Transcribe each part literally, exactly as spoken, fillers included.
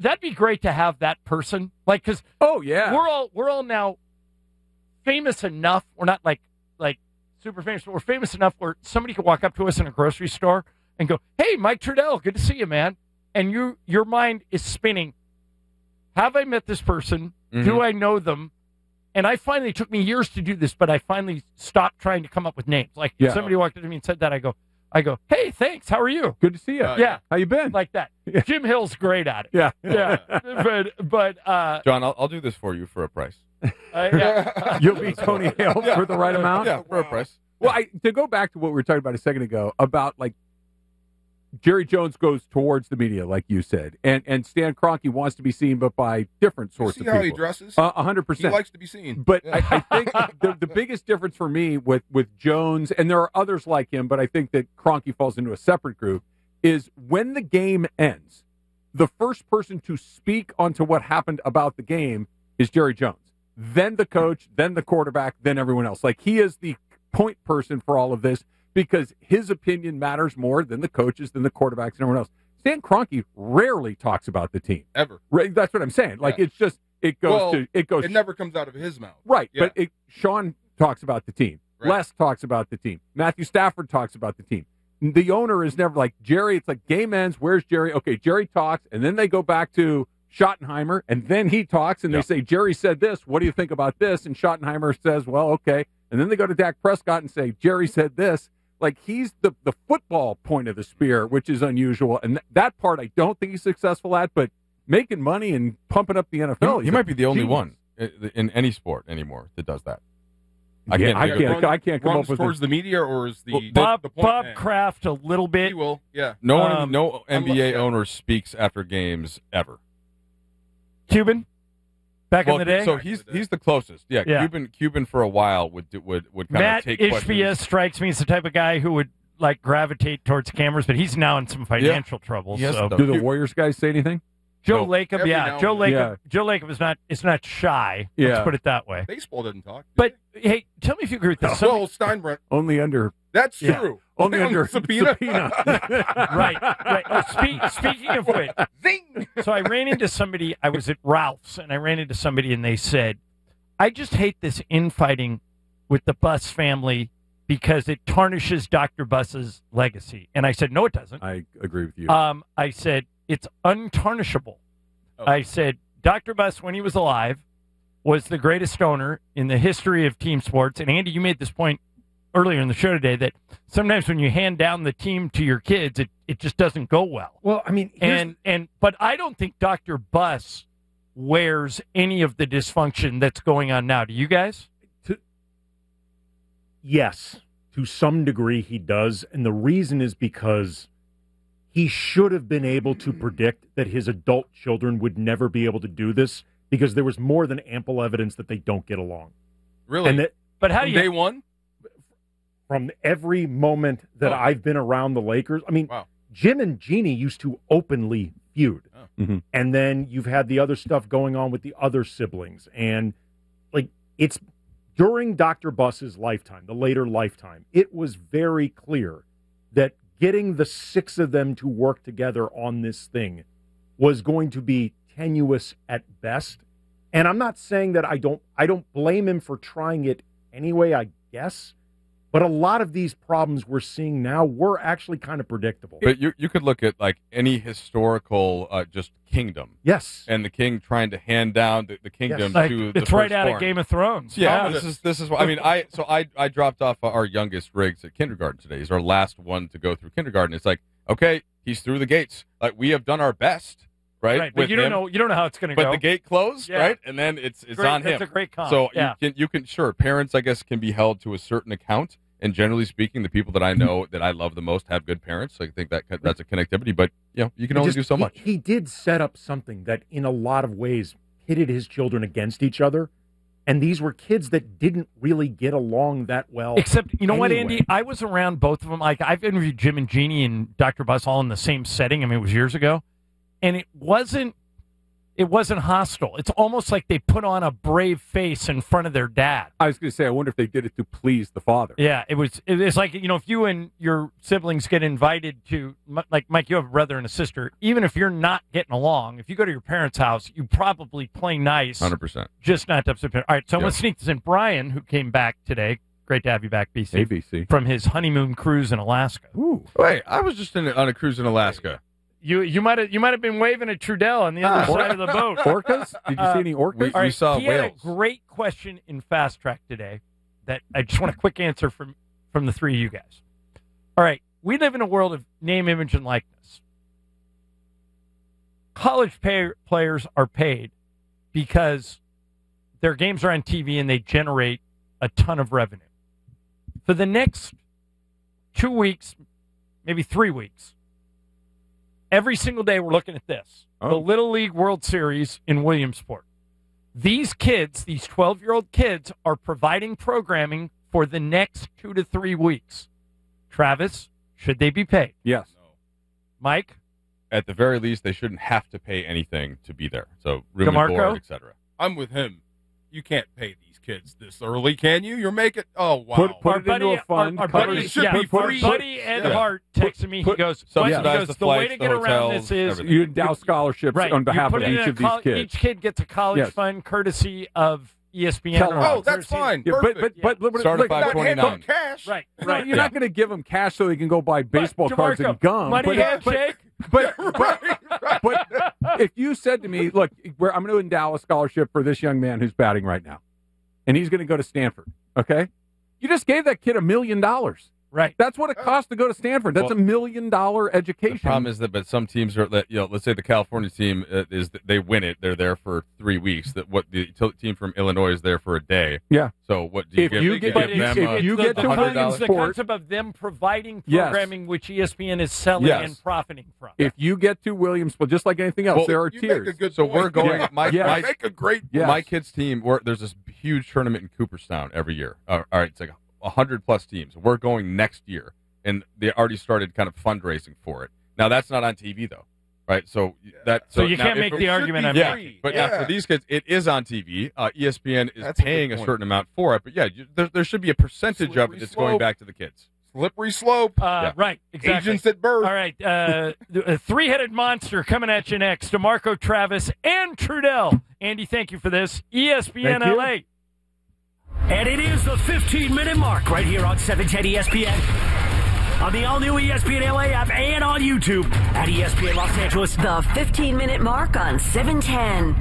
that'd be great to have that person. Like, because oh yeah, we're all we're all now famous enough. We're not like like super famous, but we're famous enough where somebody could walk up to us in a grocery store and go, "Hey, Mike Trudell, good to see you, man." And you your mind is spinning. Have I met this person? Mm-hmm. Do I know them? And I finally, it took me years to do this, but I finally stopped trying to come up with names. Like, yeah. if somebody walked up to me and said that, I go, I go, "Hey, thanks. How are you? Good to see you. Uh, yeah. How you been?" Like that. Yeah. Jim Hill's great at it. Yeah. Yeah. but, but, uh, John, I'll, I'll do this for you for a price. Uh, yeah. You'll be Tony Hale yeah. for the right amount? Yeah, for a price. Well, I, to go back to what we were talking about a second ago, about, like, Jerry Jones goes towards the media, like you said, and and Stan Kroenke wants to be seen, but by different sorts you see of how people. he dresses? A hundred percent. He likes to be seen. But yeah. I, I think the, the biggest difference for me with, with Jones, and there are others like him, but I think that Kroenke falls into a separate group, is when the game ends, the first person to speak onto what happened about the game is Jerry Jones. Then the coach, then the quarterback, then everyone else. Like, he is the point person for all of this, because his opinion matters more than the coaches, than the quarterbacks, and everyone else. Stan Kroenke rarely talks about the team. Ever. Right, that's what I'm saying. Like, yeah. it's just, it goes well, to, it goes. It never comes out of his mouth. Right, yeah. but it, Sean talks about the team. Right. Les talks about the team. Matthew Stafford talks about the team. The owner is never like, Jerry, it's like, game ends, where's Jerry? Okay, Jerry talks, and then they go back to Schottenheimer, and then he talks, and yeah. they say, Jerry said this, what do you think about this? And Schottenheimer says, well, okay. And then they go to Dak Prescott and say, Jerry said this. Like, he's the, the football point of the spear, which is unusual. And th- that part I don't think he's successful at, but making money and pumping up the N F L. He, he might be the only genius. one in, in any sport anymore that does that. I yeah, can't. I think can't, of I can't come runs up with towards a, the media, or is the, Well, the Bob, the point Bob man? Kraft a little bit. He will, yeah. No one, Um, no N B A yeah. owner speaks after games ever. Cuban, back Well, in the day. so he's he's the closest. Yeah, Yeah. Cuban Cuban for a while would do- would would kind Matt of take Ishbia questions. strikes me as the type of guy who would like gravitate towards cameers, but he's now in some financial trouble. He has So the- do the Warriors guys say anything? Joe No. Lacob, Every yeah, now Joe and Lacob. then. Joe Lacob is not. It's not shy. Yeah. Let's put it that way. Baseball doesn't talk. But hey, tell me if you agree with this. Some- well, Steinbrent, Only under that's Yeah. true. only under subpoena. right, right. Oh, speak, speaking of which, Zing! so I ran into somebody. I was at Ralph's, and I ran into somebody, and they said, "I just hate this infighting with the Buss family because it tarnishes Doctor Buss's legacy." And I said, "No, it doesn't." I agree with you. Um, I said, "It's untarnishable." Oh. I said, Doctor Buss, when he was alive, was the greatest owner in the history of team sports. And Andy, you made this point earlier in the show today that sometimes when you hand down the team to your kids, it, it just doesn't go well. Well, I mean, here's- And and but I don't think Doctor Buss wears any of the dysfunction that's going on now. Do you guys? yes, to some degree he does. And the reason is because he should have been able to predict that his adult children would never be able to do this, because there was more than ample evidence that they don't get along. Really? And that But how From do you? day one? from every moment that Oh. I've been around the Lakers, I mean, Wow. Jim and Jeannie used to openly feud. Oh. Mhm. And then you've had the other stuff going on with the other siblings. And, like, it's during Doctor Buss's lifetime, the later lifetime, it was very clear that getting the six of them to work together on this thing was going to be tenuous at best. And I'm not saying that I don't I don't blame him for trying it anyway, I guess. But a lot of these problems we're seeing now were actually kind of predictable. But you you could look at like any historical uh, just kingdom, Yes. and the king trying to hand down the, the kingdom Like, to the it's right out of firstborn. Game of Thrones. Yeah, Wow. this is this is what I mean. I so I I dropped off our youngest Riggs at kindergarten today. He's our last one to go through kindergarten. It's like, okay, he's through the gates. Like, we have done our best, right? Right, but with you don't him, know you don't know how it's going to But go. the gate closed, Yeah. right? And then it's it's Great- on him. That's a great comment. So yeah. you can you can sure parents I guess can be held to a certain account. And generally speaking, the people that I know that I love the most have good parents. So I think that that's a connectivity. But you know, you can It only just- do so he- much. He, did set up something that, in a lot of ways, pitted his children against each other, and these were kids that didn't really get along that well. Except, you know what, anyway. Andy? I was around both of them. Like, I've interviewed Jim and Jeannie and Doctor Buss all in the same setting. I mean, it was years ago, and it wasn't it wasn't hostile. It's almost like they put on a brave face in front of their dad. I was going to say, I wonder if they did it to please the father. Yeah, it was. It's like, you know, if you and your siblings get invited to, like Mike, you have a brother and a sister. Even if you're not getting along, if you go to your parents' house, you probably play nice. one hundred percent. Just not to upset. All right, so I'm Yeah. going to sneak this in. Brian, who came back today, great to have you back, B C. A B C. From his honeymoon cruise in Alaska. Ooh. Wait, I was just in, on a cruise in Alaska. You you might have you might have been waving at Trudell on the other Ah. side of the boat. Orcas? Did you Uh, see any orcas? we- All right, saw he had whales. a great question in Fast Track today that I just want a quick answer from, from the three of you guys. All right, we live in a world of name, image, and likeness. College pay, players are paid because their games are on T V and they generate a ton of revenue. For the next two weeks, maybe three weeks, every single day we're looking at this. Oh. The Little League World Series in Williamsport. These kids, these twelve-year-old kids, are providing programming for the next two to three weeks. Travis, should they be paid? Yes. Mike? At the very least, they shouldn't have to pay anything to be there. So room and DeMarco? board, et cetera. I'm with him. You can't pay these kids this early, can you? You're making. Oh wow. Put- put Our it into a fund. Our, our cover- buddy, should yeah, be our free. buddy Ed Yeah. Hart texted me. He Put- goes, subsidize he goes the the way flights, to the get around hotels, this is everything. You endow scholarships right. on you behalf put of it in each a of these col- kids. Each kid gets a college Yes. fund courtesy of E S P N. Kellogg. or Oh, that's courtesy- fine. Yeah, but Perfect. but but, but Start look, at five look, twenty-nine. Not hand cash. Right, no, right. you're Yeah. not going to give them cash so they can go buy baseball But, cards DeMarco, and gum. Money but, handshake. But, but, but, but if you said to me, look, we're, I'm going to endow a scholarship for this young man who's batting right now, and he's going to go to Stanford, okay? You just gave that kid a million dollars. Right. That's what it costs to go to Stanford. That's Well, a million dollar education. The problem is that, but some teams are, that, you know, let's say the California team uh, is that they win it, they're there for three weeks. That what the t- team from Illinois is there for a day. Yeah. So what do you If give? you you get- give But if it's, them? if uh, it's you the, get the, to concept, Williamsport- the concept of them providing Yes. programming which E S P N is selling Yes. and profiting from. if you get to Williamsport, just like anything else, Well, there are You tiers. make a good so point. we're going. Yeah. My, Yeah. my, You make a great. Yes. my kids' team. We're, there's this huge tournament in Cooperstown every year. Uh, all right, it's like a hundred plus teams. We're going next year, and they already started kind of fundraising for it. Now that's not on T V though, right? So that So you now can't if make it- the should argument be I'm Yeah, making. but Yeah. now for these kids, it is on T V. Uh, E S P N is That's a good paying a point. certain amount for it, but yeah, you, there, there should be a percentage of Slippery it that's going slope. back to the kids. Slippery slope. Uh, Yeah. Right. Exactly. Agents at birth. All right, uh, a three-headed monster coming at you next. DeMarco, Travis, and Trudell. Andy, thank you for this. E S P N Thank you. L A. And it is the fifteen-minute mark right here on seven ten E S P N. On the all-new E S P N L A app and on YouTube at E S P N Los Angeles. The fifteen-minute mark on seven ten.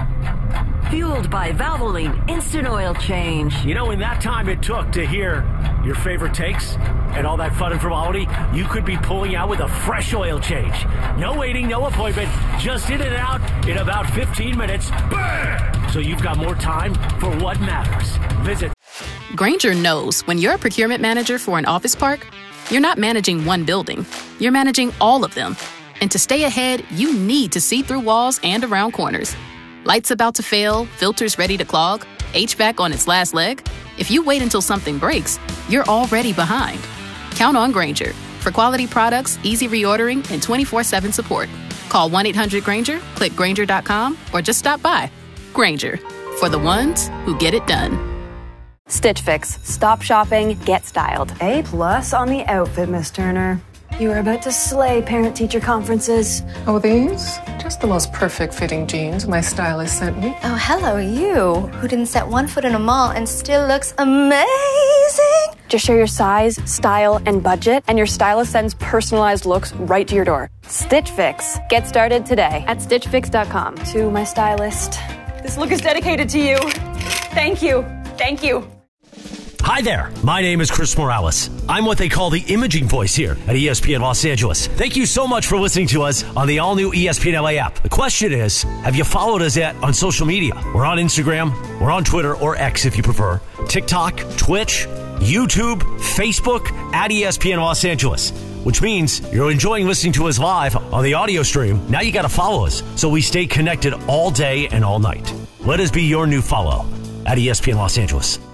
Fueled by Valvoline Instant Oil Change. You know, in that time it took to hear your favorite takes and all that fun and frivolity, you could be pulling out with a fresh oil change. No waiting, no appointment, just in and out in about fifteen minutes. Bam! So you've got more time for what matters. Visit Grainger knows when you're a procurement manager for an office park, you're not managing one building, you're managing all of them. And to stay ahead, you need to see through walls and around corners. Lights about to fail, filters ready to clog, H V A C on its last leg. If you wait until something breaks, you're already behind. Count on Grainger for quality products, easy reordering, and twenty-four seven support. Call one eight hundred Grainger, click Grainger dot com, or just stop by. Grainger, for the ones who get it done. Stitch Fix. Stop shopping, get styled. A plus on the outfit, Miss Turner. You are about to slay parent-teacher conferences. Oh, these? Just the most perfect fitting jeans my stylist sent me. Oh, hello, you, who didn't set one foot in a mall and still looks amazing. Just share your size, style, and budget, and your stylist sends personalized looks right to your door. Stitch Fix. Get started today at stitch fix dot com. To my stylist. This look is dedicated to you. Thank you. Thank you. Hi there, my name is Chris Morales. I'm what they call the imaging voice here at E S P N Los Angeles. Thank you so much for listening to us on the all-new E S P N L A app. The question is, have you followed us yet on social media? We're on Instagram, we're on Twitter, or X if you prefer, TikTok, Twitch, YouTube, Facebook, at E S P N Los Angeles. Which means you're enjoying listening to us live on the audio stream. Now you got to follow us so we stay connected all day and all night. Let us be your new follow at E S P N Los Angeles.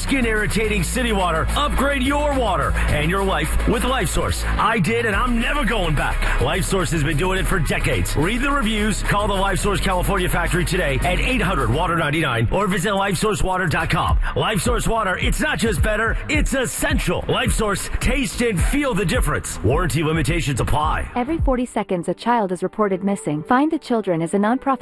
Skin irritating city water. Upgrade your water and your life with LifeSource. I did, and I'm never going back. LifeSource has been doing it for decades. Read the reviews. Call the LifeSource California factory today at eight hundred water ninety-nine or visit life source water dot com. LifeSource water, it's not just better, it's essential. LifeSource, taste and feel the difference. Warranty limitations apply. Every forty seconds, a child is reported missing. Find the Children is a nonprofit